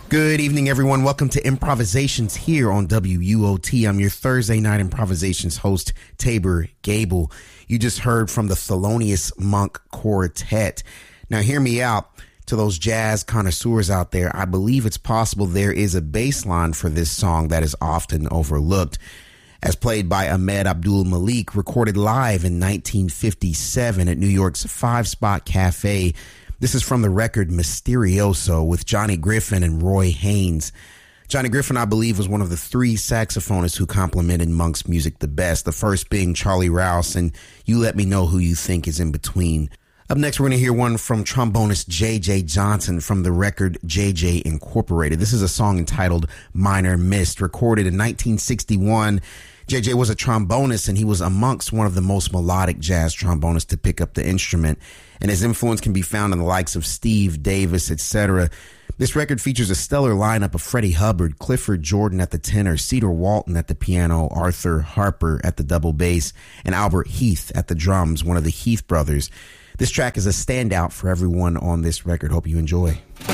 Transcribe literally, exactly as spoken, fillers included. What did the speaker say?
Good evening, everyone. Welcome to Improvisations here on W U O T. I'm your Thursday night Improvisations host, Tabor Gable. You just heard from the Thelonious Monk Quartet. Now, hear me out. To those jazz connoisseurs out there, I believe it's possible there is a bass line for this song that is often overlooked. As played by Ahmed Abdul-Malik, recorded live in nineteen fifty-seven at New York's Five Spot Cafe. This is from the record Mysterioso with Johnny Griffin and Roy Haynes. Johnny Griffin, I believe, was one of the three saxophonists who complemented Monk's music the best, the first being Charlie Rouse and You Let Me Know Who You Think Is in Between. Up next, we're going to hear one from trombonist J J Johnson from the record J J Incorporated. This is a song entitled Minor Mist, recorded in nineteen sixty-one. J J was a trombonist, and he was amongst one of the most melodic jazz trombonists to pick up the instrument, and his influence can be found in the likes of Steve Davis, et cetera. This record features a stellar lineup of Freddie Hubbard, Clifford Jordan at the tenor, Cedar Walton at the piano, Arthur Harper at the double bass, and Albert Heath at the drums, one of the Heath brothers. This track is a standout for everyone on this record. Hope you enjoy.